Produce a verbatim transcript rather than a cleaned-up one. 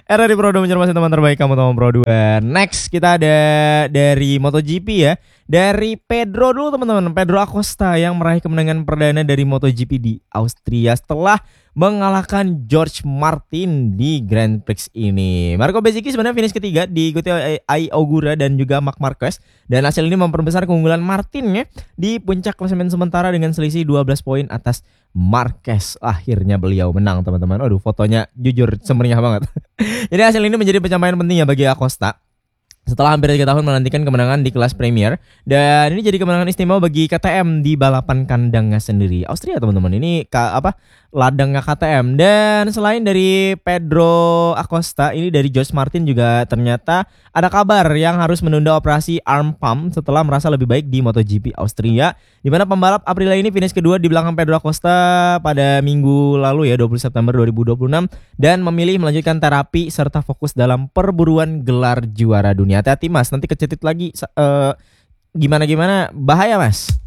Era di Pro dua mencermati teman terbaik kamu teman Pro dua. Next kita ada dari MotoGP ya. Dari Pedro dulu teman-teman. Pedro Acosta yang meraih kemenangan perdana dari MotoGP di Austria setelah mengalahkan George Martin di Grand Prix ini. Marco Bezzecchi sebenarnya finish ketiga diikuti oleh Ai Ogura dan juga Marc Marquez, dan hasil ini memperbesar keunggulan Martin ya di puncak klasemen sementara dengan selisih dua belas poin atas Marquez. Akhirnya beliau menang teman-teman. Aduh, fotonya jujur semeriah banget. Jadi hasil ini menjadi pencapaian penting ya bagi Acosta setelah hampir tiga tahun menantikan kemenangan di kelas Premier, dan ini jadi kemenangan istimewa bagi K T M di balapan kandangnya sendiri. Austria teman-teman, ini ka, apa ladangnya K T M. Dan selain dari Pedro Acosta, ini dari George Martin juga ternyata ada kabar yang harus menunda operasi arm pump setelah merasa lebih baik di MotoGP Austria, di mana pembalap Aprilia ini finish kedua di belakang Pedro Acosta pada minggu lalu ya, dua puluh September dua ribu dua puluh enam, dan memilih melanjutkan terapi serta fokus dalam perburuan gelar juara dunia. Hati-hati mas, nanti kecetit lagi uh, gimana-gimana bahaya mas.